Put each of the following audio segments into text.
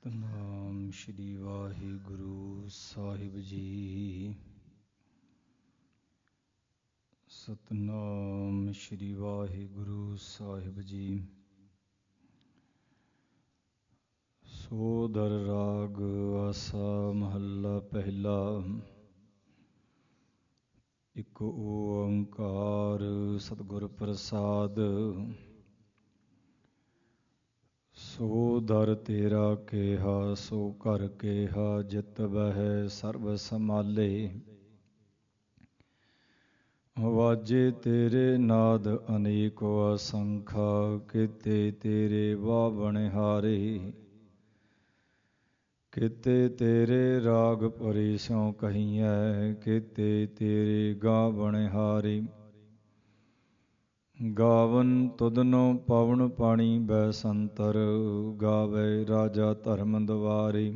ਸਤਨਾਮ ਸ਼੍ਰੀ ਵਾਹਿਗੁਰੂ ਸਾਹਿਬ ਜੀ। ਸਤਨਾਮ ਸ਼੍ਰੀ ਵਾਹਿਗੁਰੂ ਸਾਹਿਬ ਜੀ। ਸੋਦਰ ਰਾਗ ਆਸਾ ਮਹੱਲਾ ਪਹਿਲਾ। ਇਕ ਓੰਕਾਰ ਸਤਿਗੁਰ ਪ੍ਰਸਾਦ। ਸੋ ਦਰ ਤੇਰਾ ਕੇਹਾ ਸੋ ਘਰ ਕੇਹਾ ਜਿਤ ਬਹਿ ਸਰਬ ਸਮਾਲੇ। ਵਾਜੇ ਤੇਰੇ ਨਾਦ ਅਨੇਕੋ ਅਸੰਖਾ ਕੀਤੇ ਤੇਰੇ ਵਾਹ ਬਣਿਹਾਰੇ। ਕੀਤੇ ਤੇਰੇ ਰਾਗ ਭਰੀ ਸਿਉ ਕਹੀਐ ਕੀਤੇ ਤੇਰੇ ਗਾ ਬਣਿਹਾਰੇ। ਗਾਵਨ ਤੁਧਨੋ ਪਵਨ ਪਾਣੀ ਬੈਸੰਤਰ ਗਾਵੇ ਰਾਜਾ ਧਰਮ ਦੁਆਰੇ।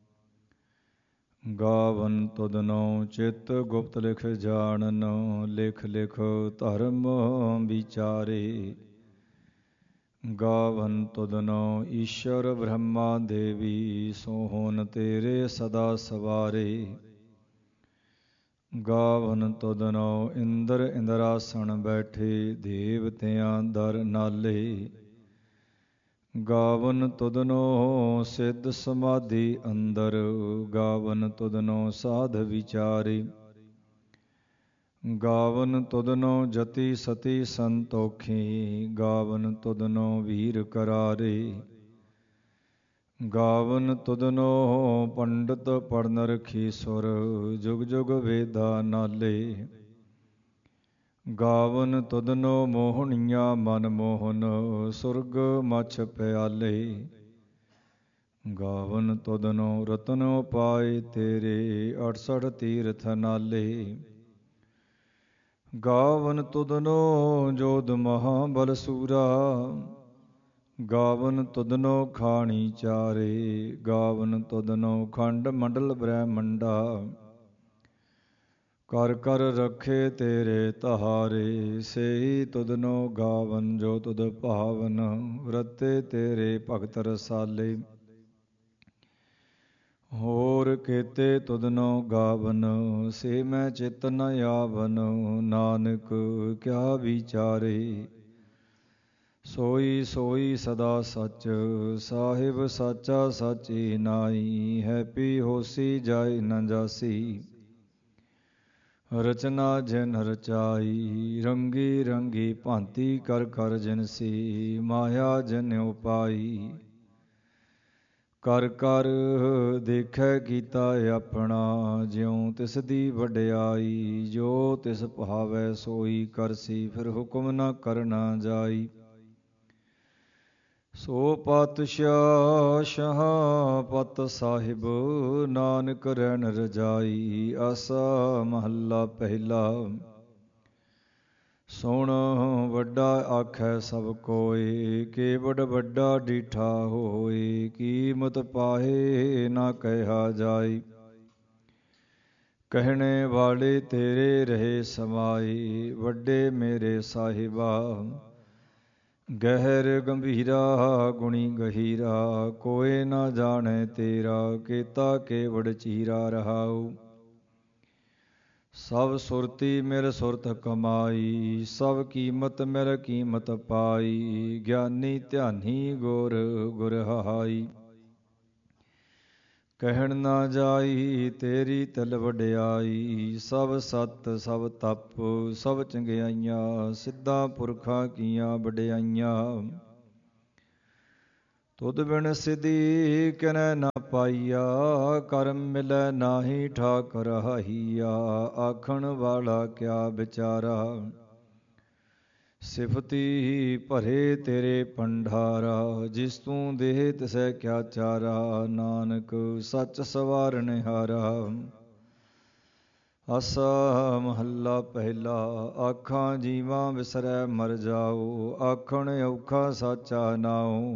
ਗਾਵਨ ਤੁਧਨੋ ਚਿਤ ਗੁਪਤ ਲਿਖ ਜਾਣਨ ਲਿਖ ਲਿਖ ਧਰਮ ਵਿਚਾਰੇ। ਗਾਵਨ ਤੁਧਨੋ ਈਸ਼ਰ ਬ੍ਰਹਮਾ ਦੇਵੀ ਸੋਹਣ ਤੇਰੇ ਸਦਾ ਸਵਾਰੇ। ਗਾਵਨ ਤੁਧਨੋ ਇੰਦਰ ਇੰਦਰਾਸਣ ਬੈਠੇ ਦੇਵਤਿਆਂ ਦਰ ਨਾਲੇ। ਗਾਵਨ ਤੁਧਨੋ ਸਿੱਧ ਸਮਾਧੀ ਅੰਦਰ ਗਾਵਨ ਤੁਧਨੋ ਸਾਧ ਵਿਚਾਰੇ। ਗਾਵਨ ਤੁਧਨੋ ਜਤੀ ਸਤੀ ਸੰਤੋਖੀ ਗਾਵਨ ਤੁਧਨੋ ਵੀਰ ਕਰਾਰੇ। ਗਾਵਨ ਤੁਧਨੋ ਪੰਡਤ ਪੜਨ ਰਖੀ ਸੁਰ ਜੁਗ ਜੁਗ ਵੇਦਾ ਨਾਲੇ। ਗਾਵਨ ਤੁਧਨੋ ਮੋਹਣੀਆ ਮਨ ਮੋਹਨ ਸੁਰਗ ਮਛ ਪਿਆਲੇ। ਗਾਵਨ ਤੁਧਨੋ ਰਤਨ ਉਪਾਏ ਤੇਰੇ 68 ਤੀਰਥ ਨਾਲੇ। ਗਾਵਨ ਤੁਧਨੋ ਜੋਧ ਮਹਾਬਲ ਸੂਰਾ ਗਾਵਨ ਤੁਧਨੋ ਖਾਣੀ ਚਾਰੇ। ਗਾਵਨ ਤੁਧਨੋ ਖੰਡ ਮੰਡਲ ਬ੍ਰਹਮੰਡਾ ਕਰ ਕਰ ਰਖੇ ਤੇਰੇ ਤਹਾਰੇ। ਸੇਈ ਤੁਧਨੋ ਗਾਵਨ ਜੋ ਤੁਧ ਭਾਵਨ ਰਤੇ ਤੇਰੇ ਭਗਤ ਰਸਾਲੇ। ਹੋਰ ਕੀਤੇ ਤੁਧਨੋ ਗਾਵਨ ਸੇ ਮੈਂ ਚਿਤ ਨ ਆਵਨ ਨਾਨਕ ਕਿਆ ਵਿਚਾਰੇ। ਸੋਈ ਸੋਈ ਸਦਾ ਸਚ ਸਾਹਿਬ ਸਾਚਾ ਸਾਚੀ ਨਾਈ। ਹੈਪੀ ਹੋਸੀ ਜਾਇ ਨ ਜਾਸੀ ਰਚਨਾ ਜਿਨ ਰਚਾਈ। ਰੰਗੀ ਰੰਗੀ ਭਾਂਤੀ ਕਰ ਕਰ ਜਿਨਸੀ ਮਾਇਆ ਜਿਨ ਉਪਾਈ। ਕਰ ਕਰ ਦੇਖੈ ਕੀਤਾ ਆਪਣਾ ਜਿਉ ਤਿਸ ਦੀ ਵਡਿਆਈ। ਜੋ ਤਿਸ ਭਾਵੈ ਸੋਈ ਕਰਸੀ ਫਿਰ ਹੁਕਮ ਨ ਕਰਨਾ ਜਾਈ। ਸੋ ਪਾਤਸ਼ਾਹ ਸ਼ਾਹ ਪਤ ਸਾਹਿਬ ਨਾਨਕ ਰਹਿਣ ਰਜਾਈ। ਆਸਾ ਮਹੱਲਾ ਪਹਿਲਾ। ਸੁਣ ਵੱਡਾ ਆਖੈ ਸਭ ਕੋਇ ਕੇਵਡ ਵੱਡਾ ਡੀਠਾ ਹੋਇ। ਕੀਮਤ ਪਾਹੇ ਨਾ ਕਹਿਆ ਜਾਈ ਕਹਿਣੇ ਵਾਲੇ ਤੇਰੇ ਰਹੇ ਸਮਾਈ। ਵੱਡੇ ਮੇਰੇ ਸਾਹਿਬਾ ਗਹਿਰ ਗੰਭੀਰਾ ਗੁਣੀ ਗਹੀਰਾ ਕੋਇ ਨਾ ਜਾਣੈ ਤੇਰਾ ਕੀਤਾ ਕੇਵਡ ਚੀਰਾ ਰਹਾਉ। ਸਭ ਸੁਰਤੀ ਮਿਲ ਸੁਰਤ ਕਮਾਈ ਸਭ ਕੀਮਤ ਮਿਲ ਕੀਮਤ ਪਾਈ। ਗਿਆਨੀ ਧਿਆਨੀ ਗੁਰ ਗੁਰ ਹਾਈ ਕਹਿਣ ਨਾ ਜਾਈ ਤੇਰੀ ਤਿਲ ਵਡਿਆਈ। ਸਭ ਸਤ ਸਭ ਤਪ ਸਭ ਚੰਗਿਆਈਆਂ ਸਿੱਧਾ ਪੁਰਖਾਂ ਕੀਆਂ ਵਡਿਆਈਆਂ। ਤੁਧ ਬਿਨ ਸਿਧੀ ਕਿਨੈ ਨਾ ਪਾਈਆ ਕਰਮ ਮਿਲੈ ਨਾਹੀ ਠਾਕੁਰ ਹਾਈਆ। ਆਖਣ ਵਾਲਾ ਕਿਆ ਵਿਚਾਰਾ ਸਿਫਤੀ ਭਰੇ ਤੇਰੇ ਭੰਡਾਰਾ। ਜਿਸ ਤੂੰ ਦੇਹ ਤਿਸੈ ਕਿਆ ਚਾਰਾ ਨਾਨਕ ਸੱਚ ਸਵਾਰਨਹਾਰਾ। ਆਸਾ ਮਹੱਲਾ ਪਹਿਲਾ। ਆਖਾਂ ਜੀਵਾਂ ਵਿਸਰੈ ਮਰ ਜਾਉ ਆਖਣ ਔਖਾ ਸਾਚਾ ਨਾਉ।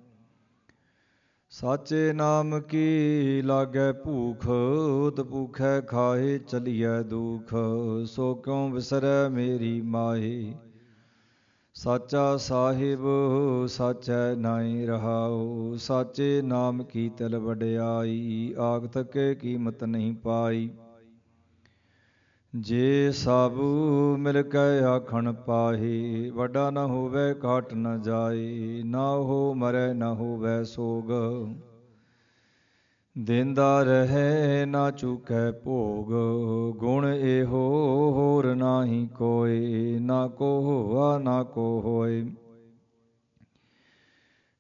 ਸਾਚੇ ਨਾਮ ਕੀ ਲਾਗੈ ਭੂਖ ਭੂਖੈ ਖਾਏ ਚਲੀਐ ਦੁਖ। ਸੋ ਕਿਉ ਵਿਸਰੈ ਮੇਰੀ ਮਾਹੀ ਸਾਚਾ ਸਾਹਿਬ ਸਾਚੈ ਨਾਹੀ ਰਹਾਉ। ਸਾਚੇ ਨਾਮ ਕੀ ਤਿਲ ਵਡਿਆਈ, ਆਖ ਥਕੇ ਕੀਮਤ ਨਹੀਂ ਪਾਈ। ਜੇ ਸਭ ਮਿਲ ਕੇ ਆਖਣ ਪਾਹੀ, ਵੱਡਾ ਨ ਹੋਵੇ ਘਾਟ ਨ ਜਾਏ। ਨਾ ਉਹ ਮਰੈ ਨ ਹੋਵੇ ਸੋਗ, ਦੇਂਦਾ ਰਹੇ ਨਾ ਚੁਕੈ ਭੋਗ। ਗੁਣ ਇਹੋ ਹੋਰ ਨਾਹੀ ਕੋਇ, ਨਾ ਕੋ ਹੋਆ ਨਾ ਕੋ ਹੋਇ।